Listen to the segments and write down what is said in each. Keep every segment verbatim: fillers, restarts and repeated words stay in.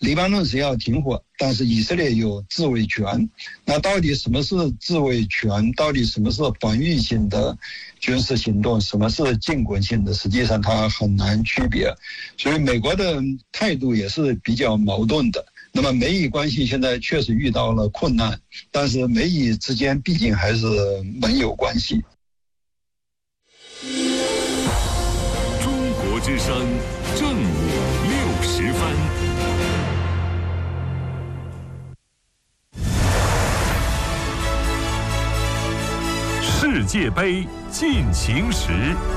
黎巴嫩是要停火，但是以色列有自卫权。那到底什么是自卫权？到底什么是防御性的军事行动？什么是进攻性的？实际上它很难区别。所以美国的态度也是比较矛盾的。那么美以关系现在确实遇到了困难，但是美以之间毕竟还是盟友关系。 中国之声正午六时分。世界杯进行时。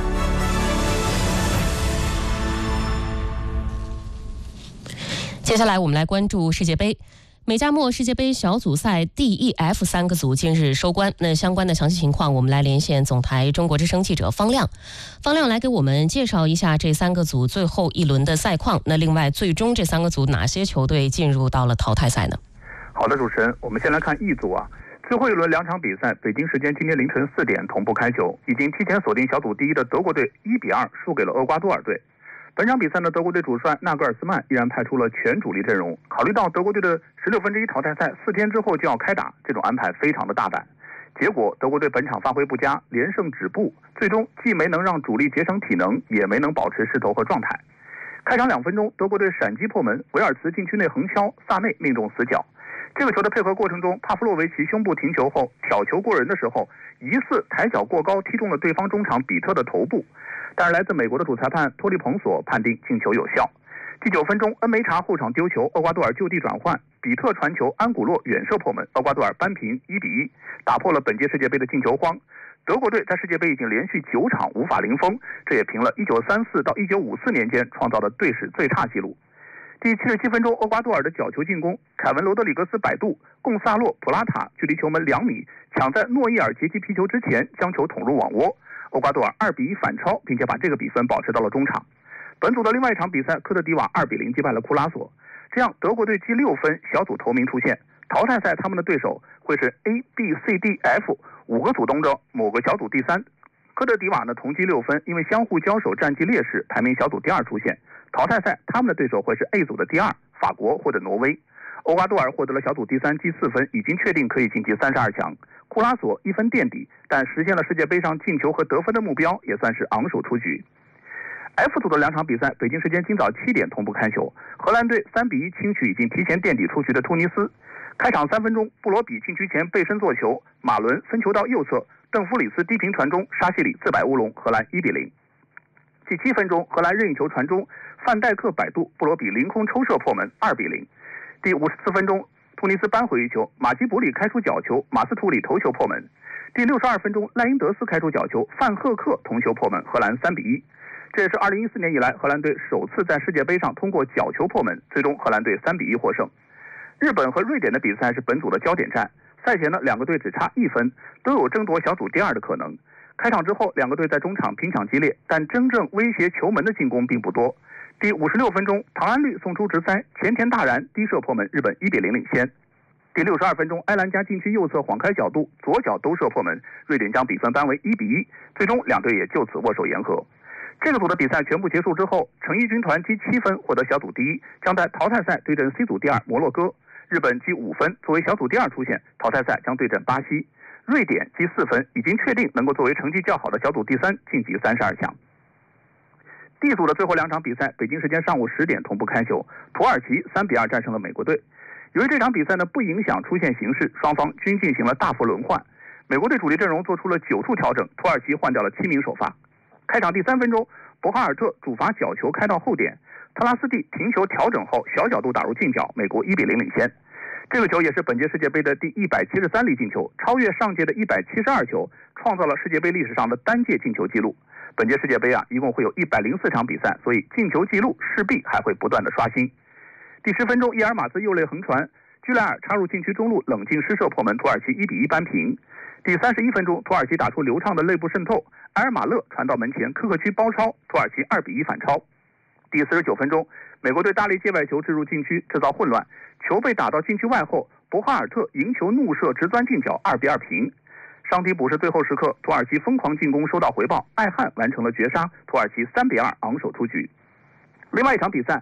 接下来我们来关注世界杯。美加墨世界杯小组赛 D、E、F 三个组近日收官，那相关的详细情况，我们来连线总台中国之声记者方亮。方亮来给我们介绍一下这三个组最后一轮的赛况。那另外，最终这三个组哪些球队进入到了淘汰赛呢？ 好的，主持人，我们先来看 E 组啊。最后一轮两场比赛，北京时间今天凌晨四点同步开球，已经提前锁定小组第一的德国队一比二输给了厄瓜多尔队。本场比赛呢，德国队主帅纳格尔斯曼依然派出了全主力阵容。考虑到德国队的十六分之一淘汰赛四天之后就要开打，这种安排非常的大胆。结果德国队本场发挥不佳，连胜止步，最终既没能让主力节省体能，也没能保持势头和状态。开场两分钟，德国队闪击破门，维尔茨禁区内横敲，萨内命中死角。这个球的配合过程中，帕夫洛维奇胸部停球后挑球过人的时候，疑似抬脚过高踢中了对方中场比特的头部，但是来自美国的主裁判托利彭索判定进球有效。第九分钟，恩梅查后场丢球，厄瓜多尔就地转换，比特传球，安古洛远射破门，厄瓜多尔扳平一比一，打破了本届世界杯的进球荒。德国队在世界杯已经连续九场无法零封，这也平了一九三四到一九五四年间创造的队史最差纪录。第七十七分钟，厄瓜多尔的角球进攻，凯文罗德里格斯摆渡，贡萨洛普拉塔距离球门两米，抢在诺伊尔杰基皮球之前将球捅入网窝，厄瓜多尔二比一反超，并且把这个比分保持到了中场。本组的另外一场比赛，科特迪瓦二比零击败了库拉索，这样德国队积六分，小组头名出现。淘汰赛他们的对手会是 A B C D F 五个组当中某个小组第三。科特迪瓦呢同积六分，因为相互交手战绩劣势，排名小组第二出现。淘汰赛他们的对手会是 A 组的第二，法国或者挪威。厄瓜多尔获得了小组第三，积四分，已经确定可以晋级三十二强。库拉索一分垫底，但实现了世界杯上进球和得分的目标，也算是昂首出局。F 组的两场比赛，北京时间今早七点同步开球。荷兰队三比一轻取已经提前垫底出局的突尼斯。开场三分钟，布罗比禁区前背身做球，马伦分球到右侧，邓弗里斯低平传中，沙西里自摆乌龙，荷兰一比零。第七分钟，荷兰任意球传中，范戴克摆渡，布罗比凌空抽射破门，二比零。第五十四分钟，突尼斯扳回一球，马基卜里开出角球，马斯图里头球破门。第六十二分钟，赖因德斯开出角球，范赫克同球破门，荷兰三比一。这也是二零一四年以来荷兰队首次在世界杯上通过角球破门，最终荷兰队三比一获胜。日本和瑞典的比赛是本组的焦点战，赛前呢两个队只差一分，都有争夺小组第二的可能。开场之后，两个队在中场拼抢激烈，但真正威胁球门的进攻并不多。第五十六分钟，唐安绿送出直塞，前田大然低射破门，日本一比零领先。第六十二分钟，埃兰加禁区右侧晃开角度，左脚兜射破门，瑞典将比分扳为一比一，最终两队也就此握手言和。这个组的比赛全部结束之后，诚意军团积七分获得小组第一，将在淘汰赛对阵 C 组第二摩洛哥。日本积五分作为小组第二出现，淘汰赛将对阵巴西。瑞典积四分，已经确定能够作为成绩较好的小组第三晋级三十二强。D 组的最后两场比赛，北京时间上午十点同步开球，土耳其三比二战胜了美国队。由于这场比赛呢不影响出线形势，双方均进行了大幅轮换。美国队主力阵容做出了九处调整，土耳其换掉了七名首发。开场第三分钟，博哈尔特主罚角球开到后点，特拉斯蒂停球调整后小角度打入近角，美国一比零领先。这个球也是本届世界杯的第一百七十三粒进球，超越上届的一百七十二球，创造了世界杯历史上的单届进球纪录。本届世界杯啊，一共会有一百零四场比赛，所以进球纪录势必还会不断的刷新。第十分钟，伊尔马兹右肋横传，居莱尔插入禁区中路冷静施射破门，土耳其一比一扳平。第三十一分钟，土耳其打出流畅的内部渗透，埃尔马勒传到门前，科克区包抄，土耳其二比一反超。第四十九分钟，美国队大力界外球置入禁区，制造混乱，球被打到禁区外后，博哈尔特迎球怒射直钻近角，二比二平。伤停补时最后时刻，土耳其疯狂进攻收到回报，艾汉完成了绝杀，土耳其三比二昂首出局。另外一场比赛，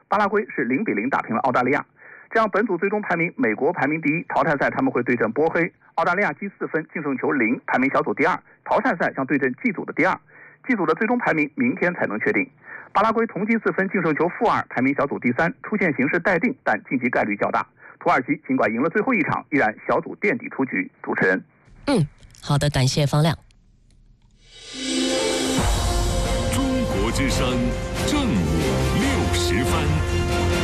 巴拉圭是零比零打平了澳大利亚。这样本组最终排名，美国排名第一，淘汰赛他们会对阵波黑；澳大利亚积四分，净胜球零，排名小组第二。淘汰赛将对阵 G 组的第二。G 组的最终排名明天才能确定。巴拉圭同积四分，净胜球负二，排名小组第三，出线形势待定，但晋级概率较大。土耳其尽管赢了最后一场，依然小组垫底出局。主持人， 嗯，好的，感谢方亮。 中国之声正午六时分。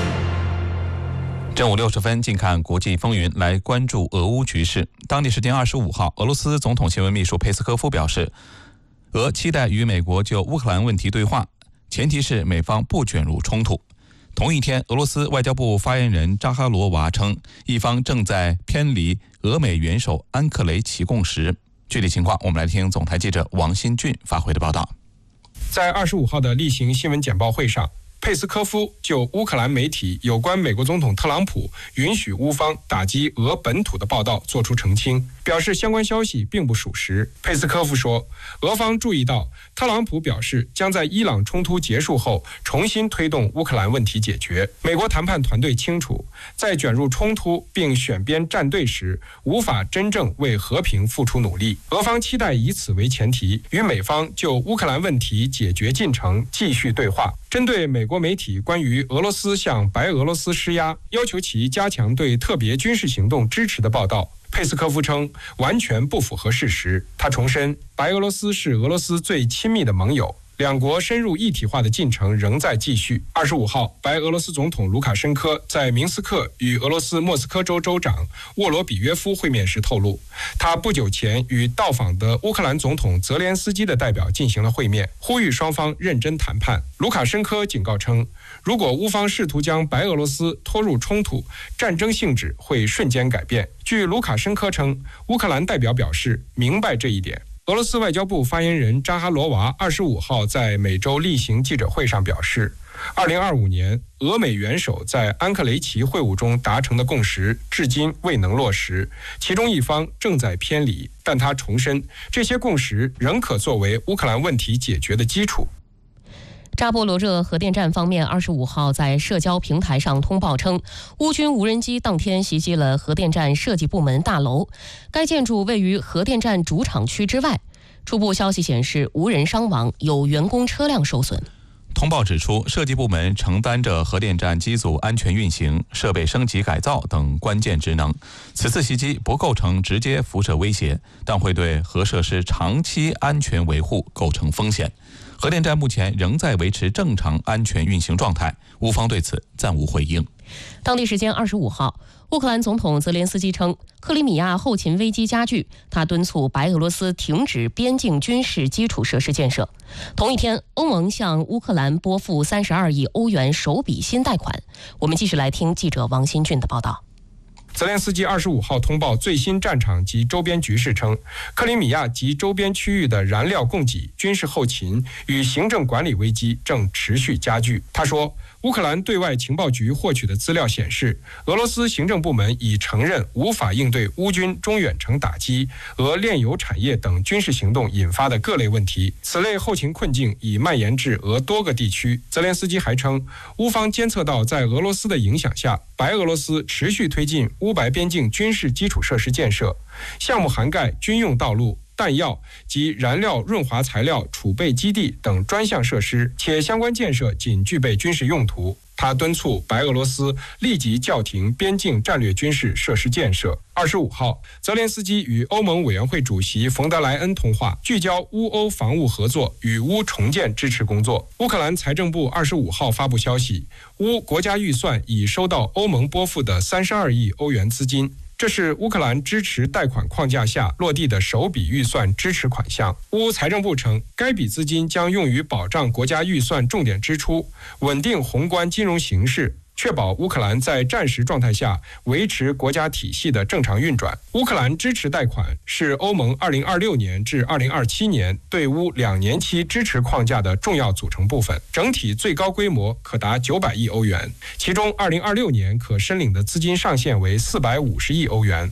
正午六十分，近看国际风云，来关注俄乌局势。当地时间二十五号，俄罗斯总统新闻秘书佩斯科夫表示，俄期待与美国就乌克兰问题对话，前提是美方不卷入冲突。同一天，俄罗斯外交部发言人扎哈罗娃称，一方正在偏离俄美元首安克雷奇共识。具体情况，我们来听总台记者王新俊发回的报道。 在二十五号的例行新闻简报会上，佩斯科夫就乌克兰媒体有关美国总统特朗普允许乌方打击俄本土的报道作出澄清，表示相关消息并不属实。佩斯科夫说，俄方注意到特朗普表示将在伊朗冲突结束后重新推动乌克兰问题解决。美国谈判团队清楚，在卷入冲突并选边站队时，无法真正为和平付出努力。俄方期待以此为前提，与美方就乌克兰问题解决进程继续对话。针对美国媒体关于俄罗斯向白俄罗斯施压，要求其加强对特别军事行动支持的报道，佩斯科夫称完全不符合事实。他重申，白俄罗斯是俄罗斯最亲密的盟友，两国深入一体化的进程仍在继续。二十五号，白俄罗斯总统卢卡申科在明斯克与俄罗斯莫斯科州州长沃罗比约夫会面时透露，他不久前与到访的乌克兰总统泽连斯基的代表进行了会面，呼吁双方认真谈判。卢卡申科警告称，如果乌方试图将白俄罗斯拖入冲突，战争性质会瞬间改变。据卢卡申科称，乌克兰代表表示明白这一点。俄罗斯外交部发言人扎哈罗娃二十五号在每周例行记者会上表示，二零二五年俄美元首在安克雷奇会晤中达成的共识至今未能落实，其中一方正在偏离，但他重申，这些共识仍可作为乌克兰问题解决的基础。 扎波罗热核电站方面二十五号在社交平台上通报称，乌军无人机当天袭击了核电站设计部门大楼，该建筑位于核电站主厂区之外。初步消息显示，无人伤亡，有员工车辆受损。 通报指出，设计部门承担着核电站机组安全运行、设备升级改造等关键职能。此次袭击不构成直接辐射威胁，但会对核设施长期安全维护构成风险。核电站目前仍在维持正常安全运行状态，乌方对此暂无回应。 当地时间二十五号，乌克兰总统泽连斯基称，克里米亚后勤危机加剧，他敦促白俄罗斯停止边境军事基础设施建设。同一天，欧盟向乌克兰拨付三十二亿欧元首笔新贷款。我们继续来听记者王新俊的报道。 泽连斯基二十五号通报最新战场及周边局势称，克里米亚及周边区域的燃料供给、军事后勤与行政管理危机正持续加剧。他说，乌克兰对外情报局获取的资料显示，俄罗斯行政部门已承认无法应对乌军中远程打击、俄炼油产业等军事行动引发的各类问题。此类后勤困境已蔓延至俄多个地区。泽连斯基还称，乌方监测到在俄罗斯的影响下，白俄罗斯持续推进乌白边境军事基础设施建设，项目涵盖军用道路、弹药及燃料润滑材料储备基地等专项设施，且相关建设仅具备军事用途。他敦促白俄罗斯立即叫停边境战略军事设施建设。二十五号，泽连斯基与欧盟委员会主席冯德莱恩通话，聚焦乌欧防务合作与乌重建支持工作。乌克兰财政部二十五号发布消息，乌国家预算已收到欧盟拨付的三十二亿欧元资金。这是乌克兰支持贷款框架下落地的首笔预算支持款项。乌财政部称，该笔资金将用于保障国家预算重点支出，稳定宏观金融形势，确保乌克兰在战时状态下维持国家体系的正常运转。乌克兰支持贷款是欧盟二零二六年至二零二七年对乌两年期支持框架的重要组成部分，整体最高规模可达九百亿欧元，其中二零二六年可申领的资金上限为四百五十亿欧元。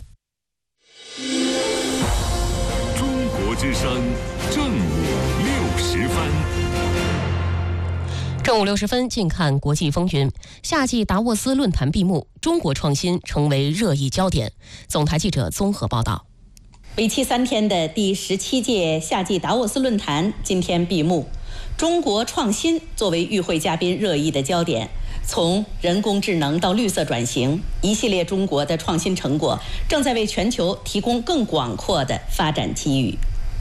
中国之声正午六时分。 正午六十分，近看国际风云。夏季达沃斯论坛闭幕，中国创新成为热议焦点。总台记者综合报道。 为期三天的第十七届夏季达沃斯论坛今天闭幕，中国创新作为与会嘉宾热议的焦点。从人工智能到绿色转型，一系列中国的创新成果正在为全球提供更广阔的发展机遇。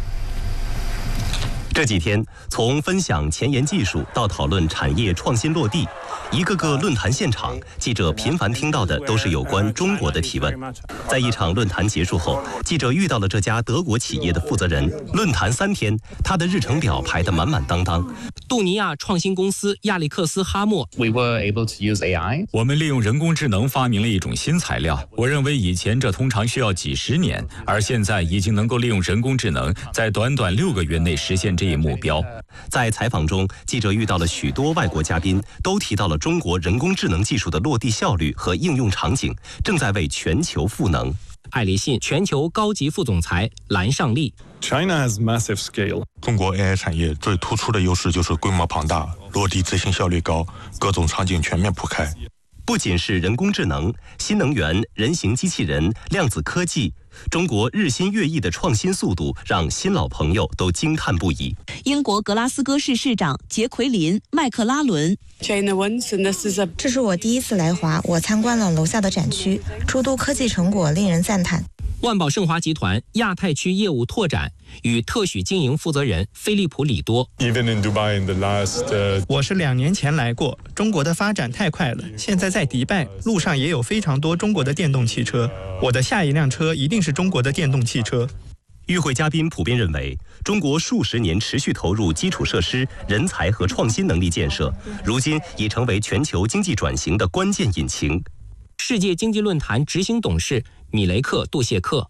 这几天，从分享前沿技术到讨论产业创新落地，一个个论坛现场，记者频繁听到的都是有关中国的提问。在一场论坛结束后，记者遇到了这家德国企业的负责人。论坛三天，他的日程表排得满满当当。 杜尼亚创新公司亚历克斯·哈默 ，We were able to use A I。 我们利用人工智能发明了一种新材料。我认为以前这通常需要几十年，而现在已经能够利用人工智能，在短短六个月内实现这一目标。 在采访中，记者遇到了许多外国嘉宾，都提到了中国人工智能技术的落地效率和应用场景，正在为全球赋能。 爱立信全球高级副总裁蓝尚利 ，China has massive scale。 中国 A I 产业最突出的优势就是规模庞大，落地执行效率高，各种场景全面铺开。 不仅是人工智能、新能源、人形机器人、量子科技，中国日新月异的创新速度让新老朋友都惊叹不已。 英国格拉斯哥市市长杰奎琳·麦克拉伦， 这是我第一次来华，我参观了楼下的展区，诸多科技成果令人赞叹。 万宝盛华集团亚太区业务拓展与特许经营负责人菲利普·里多。 Even in Dubai in the last， uh... 我是两年前来过，中国的发展太快了。现在在迪拜，路上也有非常多中国的电动汽车。我的下一辆车一定是中国的电动汽车。 与会嘉宾普遍认为，中国数十年持续投入基础设施、人才和创新能力建设，如今已成为全球经济转型的关键引擎。 世界经济论坛执行董事米雷克·杜谢克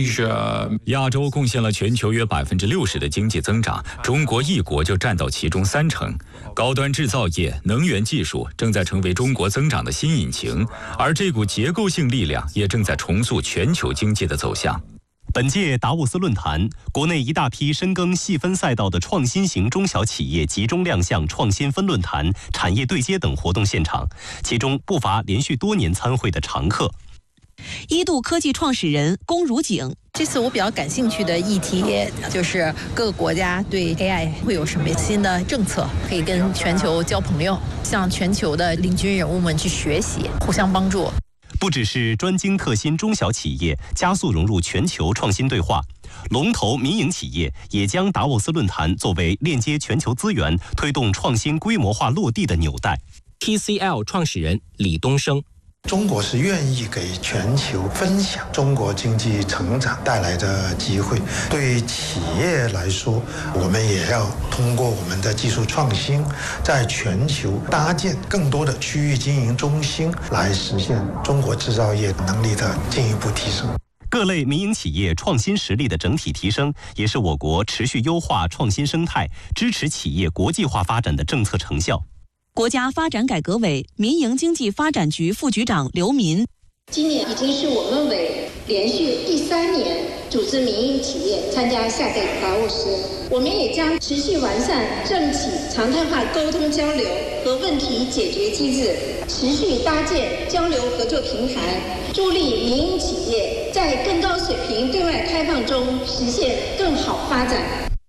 ，Asia 亚洲贡献了全球约百分之六十的经济增长，中国一国就占到其中三成。高端制造业、能源技术正在成为中国增长的新引擎，而这股结构性力量也正在重塑全球经济的走向。 本届达沃斯论坛，国内一大批深耕细分赛道的创新型中小企业集中亮相创新分论坛、产业对接等活动现场，其中不乏连续多年参会的常客。 一度科技创始人龚如景， 这次我比较感兴趣的议题就是各个国家对 A I 会有什么新的政策，可以跟全球交朋友，向全球的领军人物们去学习，互相帮助。 不只是专精特新中小企业加速融入全球创新对话，龙头民营企业也将达沃斯论坛作为链接全球资源、推动创新规模化落地的纽带。 T C L 创始人李东升， 中国是愿意给全球分享中国经济成长带来的机会。对企业来说，我们也要通过我们的技术创新，在全球搭建更多的区域经营中心，来实现中国制造业能力的进一步提升。 各类民营企业创新实力的整体提升，也是我国持续优化创新生态、支持企业国际化发展的政策成效。 国家发展改革委民营经济发展局副局长刘民， 今年已经是我们委连续第三年组织民营企业参加下届达沃斯，我们也将持续完善政企常态化沟通交流和问题解决机制，持续搭建交流合作平台，助力民营企业在更高水平对外开放中实现更好发展。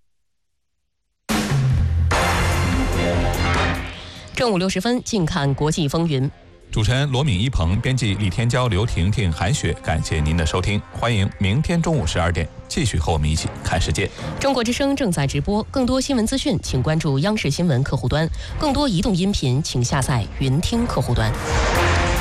正午六十分，近看国际风云。 主持人罗敏一鹏，编辑李天骄、刘婷婷、韩雪，感谢您的收听，欢迎明天中午十二点继续和我们一起看世界。 中国之声正在直播，更多新闻资讯，请关注央视新闻客户端；更多移动音频，请下载云听客户端。